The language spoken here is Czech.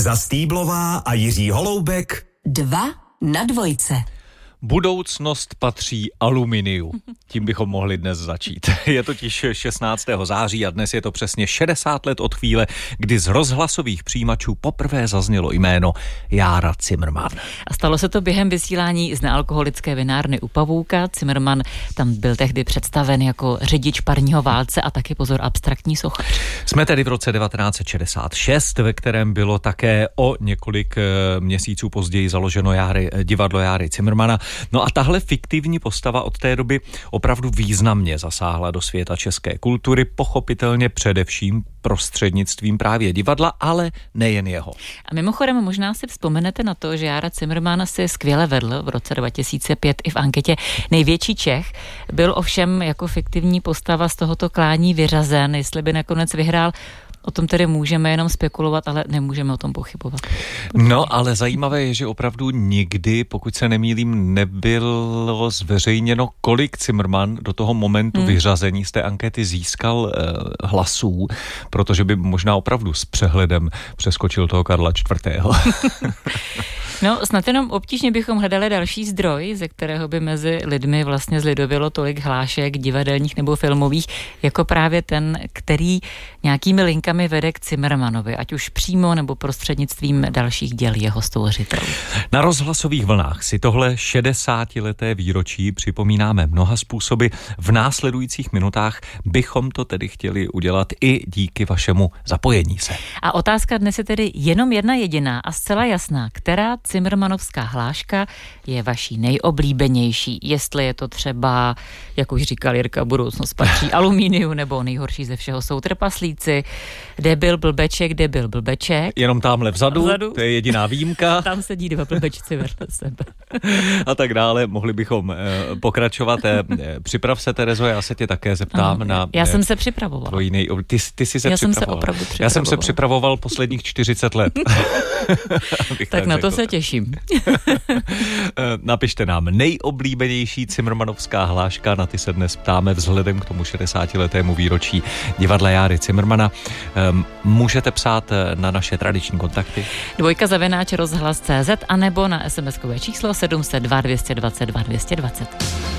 Zastýblová a Jiří Holoubek 2 na 2. Budoucnost patří aluminiu. Tím bychom mohli dnes začít. Je totiž 16. září a dnes je to přesně 60 let od chvíle, kdy z rozhlasových přijímačů poprvé zaznělo jméno Jára Cimrman. A stalo se to během vysílání z nealkoholické vinárny u Pavouka. Cimrman tam byl tehdy představen jako řidič parního válce a taky, pozor, abstraktní sochař. Jsme tedy v roce 1966, ve kterém bylo také o několik měsíců později založeno divadlo Járy Cimrmana. No a tahle fiktivní postava od té doby opravdu významně zasáhla do světa české kultury, pochopitelně především prostřednictvím právě divadla, ale nejen jeho. A mimochodem možná si vzpomenete na to, že Jára Cimrman si skvěle vedl v roce 2005 i v anketě Největší Čech. Byl ovšem jako fiktivní postava z tohoto klání vyřazen, jestli by nakonec vyhrál. O tom tedy můžeme jenom spekulovat, ale nemůžeme o tom pochybovat. No, ale zajímavé je, že opravdu nikdy, pokud se nemýlím, nebylo zveřejněno, kolik Cimrman do toho momentu vyřazení z té ankety získal hlasů, protože by možná opravdu s přehledem přeskočil toho Karla IV. No, snad jenom obtížně bychom hledali další zdroj, ze kterého by mezi lidmi vlastně zlidovilo tolik hlášek divadelních nebo filmových, jako právě ten, který nějakými linkami vede k Cimrmanovi, ať už přímo nebo prostřednictvím dalších děl jeho stvořitelů. Na rozhlasových vlnách si tohle 60leté výročí připomínáme mnoha způsoby. V následujících minutách bychom to tedy chtěli udělat i díky vašemu zapojení se. A otázka dnes je tedy jenom jedna jediná a zcela jasná. Která cimrmanovská hláška je vaší nejoblíbenější? Jestli je to třeba, jak už říkal Jirka, budoucnost patří alumíniu, nebo nejhorší ze všeho jsou trpaslíci, kde byl blbeček. Jenom tamhle vzadu, to je jediná výjimka. Tam sedí 2 blbečci vedle sebe. A tak dále, mohli bychom pokračovat. Připrav se, Terezo, já se tě také zeptám na... Já jsem se připravovala. Ty jsi se já připravoval. Jsem se opravdu připravovala. Já jsem se připravoval posledních 40 let. tak na to se těším. Napište nám nejoblíbenější cimrmanovská hláška, na ty se dnes ptáme vzhledem k tomu 60letému výročí divadla Járy Cimrmana. Můžete psát na naše tradiční kontakty 2@rozhlas.cz a nebo na SMS-kové číslo 702 222 220.